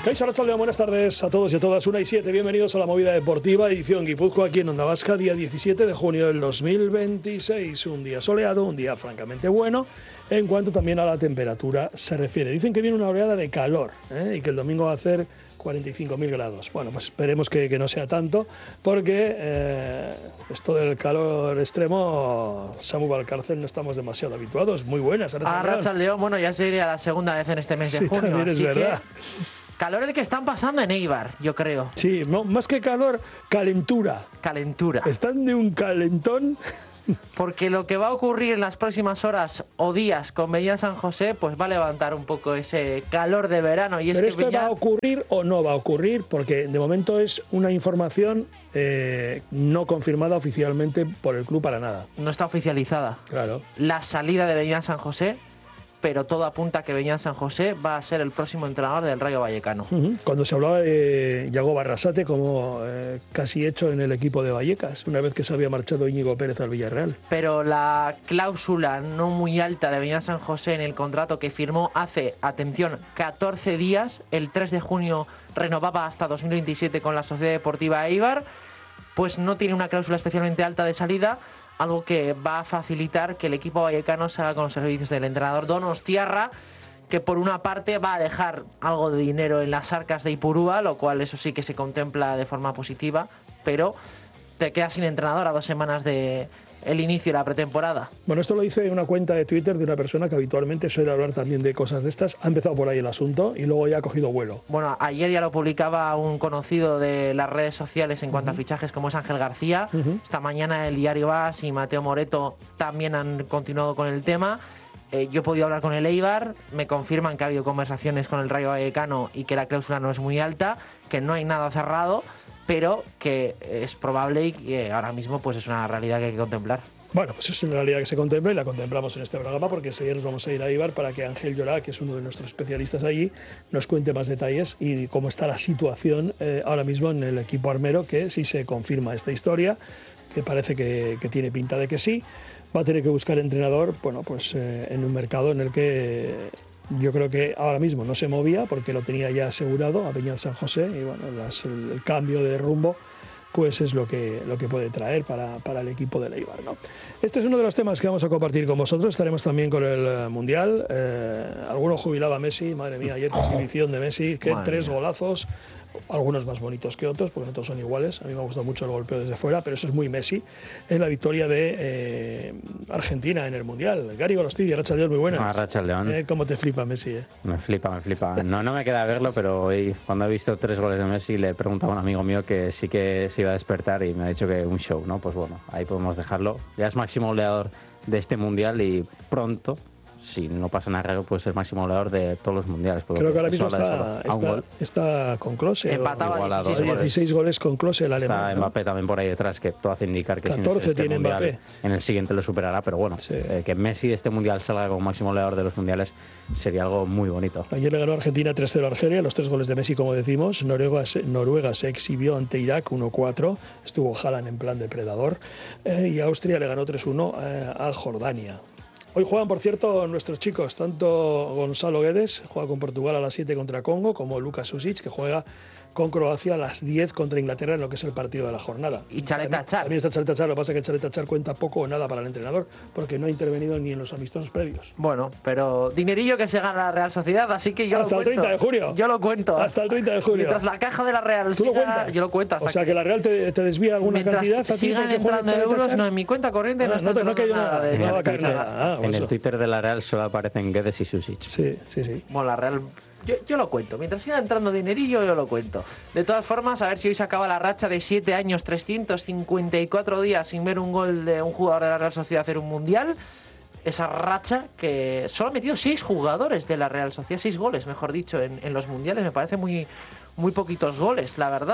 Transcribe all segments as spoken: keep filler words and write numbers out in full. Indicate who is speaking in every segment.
Speaker 1: Kaixo Arratsaldeon, buenas tardes a todos y a todas. una y siete, bienvenidos a la Movida Deportiva, edición Guipúzcoa, aquí en Onda Vasca, día diecisiete de junio del dos mil veintiséis. Un día soleado, un día francamente bueno, en cuanto también a la temperatura se refiere. Dicen que viene una oleada de calor, ¿eh? y que el domingo va a hacer cuarenta y cinco mil grados. Bueno, pues esperemos que, que no sea tanto, porque eh, esto del calor extremo, Samu Valcárcel, no estamos demasiado habituados. Muy buenas,
Speaker 2: Arratsaldeon. Arratsaldeon, bueno, ya sería la segunda vez en este mes de
Speaker 1: sí,
Speaker 2: junio.
Speaker 1: También es
Speaker 2: así
Speaker 1: verdad.
Speaker 2: Que calor el que están pasando en Eibar, yo creo.
Speaker 1: Sí, no, más que calor, calentura.
Speaker 2: Calentura.
Speaker 1: Están de un calentón.
Speaker 2: Porque lo que va a ocurrir en las próximas horas o días con Beñat San José, pues va a levantar un poco ese calor de verano. Y es
Speaker 1: Pero
Speaker 2: que
Speaker 1: esto
Speaker 2: Beñat...
Speaker 1: va a ocurrir o no va a ocurrir, porque de momento es una información eh, no confirmada oficialmente por el club para nada.
Speaker 2: No está oficializada.
Speaker 1: Claro.
Speaker 2: La salida de Beñat San José, pero todo apunta a que Beñat San José va a ser el próximo entrenador del Rayo Vallecano.
Speaker 1: Uh-huh. Cuando se hablaba de Yago Barrasate como eh, casi hecho en el equipo de Vallecas, una vez que se había marchado Íñigo Pérez al Villarreal.
Speaker 2: Pero la cláusula no muy alta de Beñat San José en el contrato que firmó hace, atención, catorce días, el tres de junio renovaba hasta dos mil veintisiete con la Sociedad Deportiva Eibar, pues no tiene una cláusula especialmente alta de salida, algo que va a facilitar que el equipo vallecano se haga con los servicios del entrenador Donostiarra, que por una parte va a dejar algo de dinero en las arcas de Ipurúa, lo cual eso sí que se contempla de forma positiva, pero te quedas sin entrenador a dos semanas de el inicio de la pretemporada.
Speaker 1: Bueno, esto lo dice una cuenta de Twitter de una persona que habitualmente suele hablar también de cosas de estas. Ha empezado por ahí el asunto y luego ya ha cogido vuelo.
Speaker 2: Bueno, ayer ya lo publicaba un conocido de las redes sociales en cuanto uh-huh. a fichajes, como es Ángel García. Uh-huh. Esta mañana el diario As y Mateo Moreto también han continuado con el tema. Eh, yo he podido hablar con el Eibar, me confirman que ha habido conversaciones con el Rayo Vallecano y que la cláusula no es muy alta, que no hay nada cerrado, pero que es probable y que ahora mismo pues es una realidad que hay que contemplar.
Speaker 1: Bueno, pues es una realidad que se contempla y la contemplamos en este programa, porque enseguida nos vamos a ir a Eibar para que Ángel Llorá, que es uno de nuestros especialistas allí, nos cuente más detalles y cómo está la situación eh, ahora mismo en el equipo armero, que si se confirma esta historia, que parece que, que tiene pinta de que sí, va a tener que buscar entrenador, bueno, pues eh, en un mercado en el que yo creo que ahora mismo no se movía porque lo tenía ya asegurado a Beñat San José, y bueno, las, el, el cambio de rumbo pues es lo que, lo que puede traer para, para el equipo del Eibar, ¿no? Este es uno de los temas que vamos a compartir con vosotros. Estaremos también con el Mundial. Eh, alguno jubilaba a Messi, madre mía, ayer exhibición de Messi, que madre tres mía. golazos, algunos más bonitos que otros, porque no todos son iguales. A mí me ha gustado mucho el golpeo desde fuera, pero eso es muy Messi. Es la victoria de eh, Argentina en el Mundial. Gary Golostidi, Arratsaldeon, muy buenas.
Speaker 3: Arratsaldeon.
Speaker 1: Eh, ¿Cómo te flipa Messi? Eh?
Speaker 3: Me flipa, me flipa. No, no me queda verlo, pero hoy, cuando he visto tres goles de Messi, le he preguntado a un amigo mío que sí que se iba a despertar y me ha dicho que un show, ¿no? Pues bueno, ahí podemos dejarlo. Ya es máximo goleador de este Mundial y pronto, si no pasa nada raro, pues es máximo goleador de todos los mundiales.
Speaker 1: Creo que ahora mismo está, está, está con Klose.
Speaker 2: Empatado a
Speaker 1: dieciséis, dieciséis goles con Klose el alemán.
Speaker 3: Está Mbappé, ¿no? También por ahí detrás, que todo hace indicar que
Speaker 1: catorce
Speaker 3: si este
Speaker 1: tiene
Speaker 3: mundial,
Speaker 1: Mbappé.
Speaker 3: En el siguiente lo superará, pero bueno, sí. eh, que Messi de este mundial salga como máximo goleador de los mundiales sería algo muy bonito.
Speaker 1: Ayer le ganó Argentina tres cero a Argelia, los tres goles de Messi, como decimos. Noruega se, Noruega se exhibió ante Irak uno cuatro, estuvo Haaland en plan depredador, eh, y Austria le ganó tres uno eh, a Jordania. Hoy juegan, por cierto, nuestros chicos, tanto Gonzalo Guedes, juega con Portugal a las siete contra Congo, como Luka Susic, que juega con Croacia a las diez contra Inglaterra en lo que es el partido de la jornada.
Speaker 2: Y Chaleta Char.
Speaker 1: También está Chaleta Char, lo que pasa es que Chaleta Char cuenta poco o nada para el entrenador, porque no ha intervenido ni en los amistosos previos.
Speaker 2: Bueno, pero dinerillo que se gana la Real Sociedad, así que yo
Speaker 1: hasta
Speaker 2: lo cuento.
Speaker 1: Hasta el treinta de junio.
Speaker 2: Yo lo cuento.
Speaker 1: Hasta el treinta de junio.
Speaker 2: Mientras la caja de la Real
Speaker 1: ¿Tú lo
Speaker 2: siga,
Speaker 1: cuentas?
Speaker 2: Yo lo cuento. Hasta
Speaker 1: o sea, que,
Speaker 2: que
Speaker 1: la Real te, te desvía alguna
Speaker 2: mientras
Speaker 1: cantidad.
Speaker 2: sigan
Speaker 1: que
Speaker 2: entrando euros,
Speaker 1: Char?
Speaker 2: no, en mi cuenta corriente
Speaker 1: ah,
Speaker 2: no está
Speaker 1: no, te, no
Speaker 2: entrando
Speaker 1: nada.
Speaker 2: nada.
Speaker 1: De
Speaker 2: De
Speaker 1: no
Speaker 2: Twitter,
Speaker 1: nada. Ah,
Speaker 3: en
Speaker 1: eso.
Speaker 3: el Twitter de la Real solo aparecen Guedes y Susic.
Speaker 1: Sí, sí, sí.
Speaker 2: Bueno, la Real... Yo, yo lo cuento, mientras siga entrando dinerillo yo lo cuento. De todas formas, a ver si hoy se acaba la racha de siete años, trescientos cincuenta y cuatro días sin ver un gol de un jugador de la Real Sociedad hacer un Mundial. Esa racha que solo ha metido seis jugadores de la Real Sociedad, seis goles, mejor dicho, en, en los Mundiales. Me parece muy, muy poquitos goles, la verdad.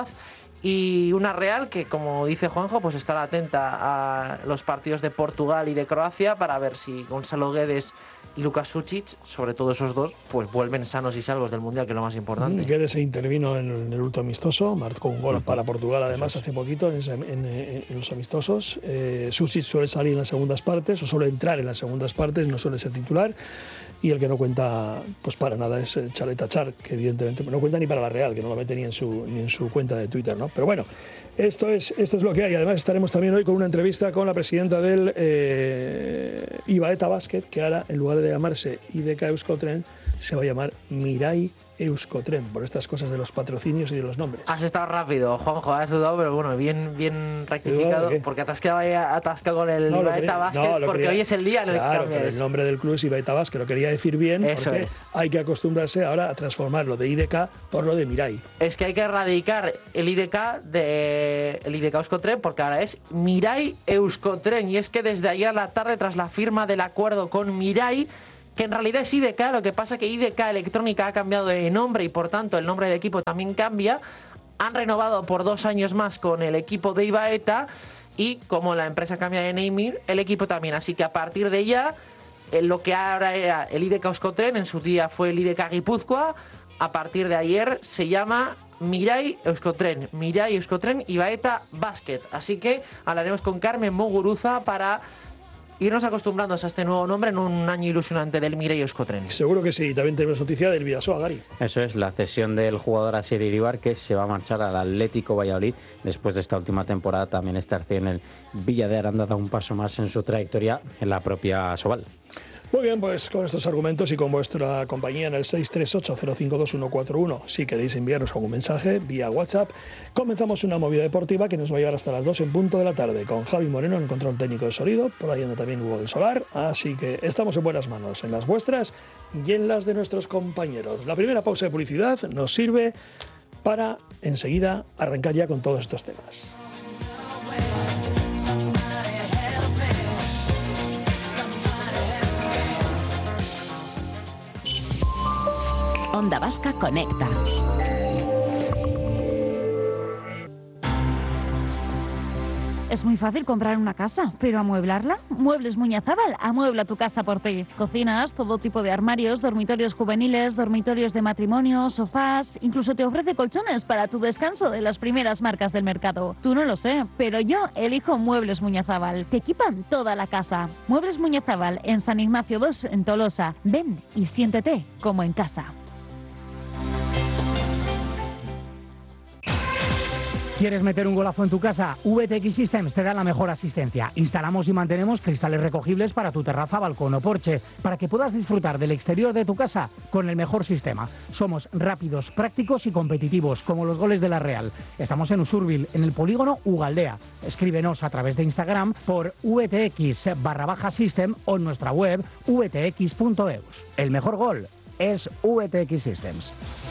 Speaker 2: Y una Real que, como dice Juanjo, pues estará atenta a los partidos de Portugal y de Croacia para ver si Gonzalo Guedes y Luka Susic, sobre todo esos dos, pues vuelven sanos y salvos del Mundial, que es lo más importante.
Speaker 1: Guedes se intervino en el último amistoso, marcó un gol para Portugal además hace poquito en, en, en los amistosos. Eh, Susic suele salir en las segundas partes, o suele entrar en las segundas partes, no suele ser titular. y el que no cuenta pues para nada es Chalet Achar, que evidentemente no cuenta ni para la Real, que no lo mete ni en su, ni en su cuenta de Twitter, ¿no? Pero bueno, esto es, esto es lo que hay. Además estaremos también hoy con una entrevista con la presidenta del eh, Ibaeta Basket, que ahora en lugar de llamarse I D K Euskotren se va a llamar Mirai Euskotren, por estas cosas de los patrocinios y de los nombres.
Speaker 2: Has estado rápido, Juanjo, has dudado, pero bueno, bien, bien rectificado, porque te has quedado ahí atascado con el no, Ibaeta Basket, no, porque quería, hoy es el día en el
Speaker 1: claro,
Speaker 2: que cambias.
Speaker 1: Pero el nombre del club es Ibaeta Basket, lo quería decir bien,
Speaker 2: Eso
Speaker 1: porque
Speaker 2: es.
Speaker 1: Hay que acostumbrarse ahora a transformar lo de I D K por lo de Mirai.
Speaker 2: Es que hay que erradicar el I D K de el I D K Euskotren, porque ahora es Mirai Euskotren, y es que desde ayer a la tarde, tras la firma del acuerdo con Mirai, que en realidad es I D K, lo que pasa que I D K Electrónica ha cambiado de nombre y por tanto el nombre del equipo también cambia. Han renovado por dos años más con el equipo de Ibaeta y como la empresa cambia de naming, el equipo también. Así que a partir de ya, lo que ahora era el I D K Euskotren, en su día fue el I D K Guipúzcoa, a partir de ayer se llama Mirai Euskotren, Mirai Euskotren Ibaeta Basket. Así que hablaremos con Carmen Muguruza para irnos acostumbrando a este nuevo nombre en un año ilusionante del Mirai Euskotren.
Speaker 1: Seguro que sí. También tenemos noticia del Bidasoa, Gary.
Speaker 3: Eso es, la cesión del jugador Asier Iribar, que se va a marchar al Atlético Valladolid después de esta última temporada. También está en el Villa de Aranda, da un paso más en su trayectoria en la propia Sobal.
Speaker 1: Muy bien, pues con estos argumentos y con vuestra compañía en el seis tres ocho cero cinco dos uno cuatro uno, si queréis enviarnos algún mensaje vía WhatsApp, comenzamos una movida deportiva que nos va a llevar hasta las dos en punto de la tarde, con Javi Moreno en el control técnico de sonido, por ahí anda también Hugo del Solar, así que estamos en buenas manos, en las vuestras y en las de nuestros compañeros. La primera pausa de publicidad nos sirve para enseguida arrancar ya con todos estos temas.
Speaker 4: Onda Vasca Conecta.
Speaker 5: Es muy fácil comprar una casa, pero ¿amueblarla? Muebles Muñazábal amuebla tu casa por ti. Cocinas, todo tipo de armarios, dormitorios juveniles, dormitorios de matrimonio, sofás, incluso te ofrece colchones para tu descanso de las primeras marcas del mercado. Tú no lo sé, pero yo elijo Muebles Muñazábal. Te equipan toda la casa. Muebles Muñazábal en San Ignacio dos en Tolosa. Ven y siéntete como en casa.
Speaker 6: ¿Quieres meter un golazo en tu casa? V T X Systems te da la mejor asistencia. Instalamos y mantenemos cristales recogibles para tu terraza, balcón o porche, para que puedas disfrutar del exterior de tu casa con el mejor sistema. Somos rápidos, prácticos y competitivos, como los goles de la Real. Estamos en Usurbil, en el polígono Ugaldea. Escríbenos a través de Instagram por vtx barra baja system o en nuestra web v t x punto e u s. El mejor gol es V T X Systems.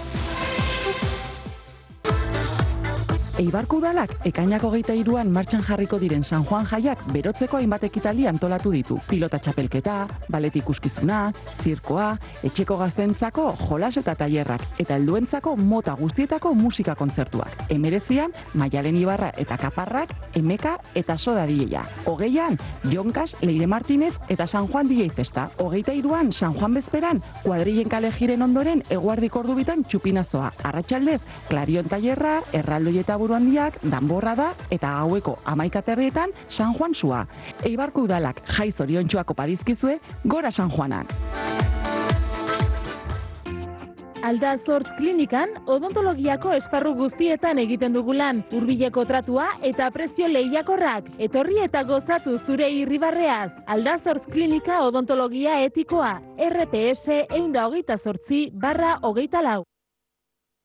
Speaker 7: Eibarko udalak ekainako hogeita hiruan martxan jarriko diren San Juan jaiak berotzeko hainbat ekitaldi antolatu ditu. Pilota txapelketa, balet ikuskizuna, zirkoa, etxeko gaztentzako jolas eta tailerrak eta helduentzako mota guztietako musika kontzertuak. Hemeretzian, Maialen Ibarra eta Kaparrak, Emeka eta Soda D J-a. Hogeian, Jonkas, Leire Martinez eta San Juan D J Festa. Hogeita hiruan, San Juan bezperan, kuadrillen kale jiren ondoren eguardik ordu bitan txupinazoa. Arratsaldez, Klarion tailerra, erraldoi eta handiak, danborra da eta gaueko hamaika terrietan San Juan sua. Eibarko udalak jai zoriontsuak opa dizkizue, gora San Juanak.
Speaker 5: Aldazortz klinikan odontologiako esparru guztietan egiten dugu lan, hurbileko tratua eta prezio lehiakorrak. Etorri eta gozatu zure irribarreaz. Aldazortz klinika odontologia etikoa, R P S ehun eta hogeita zortzi barra hogeita lau.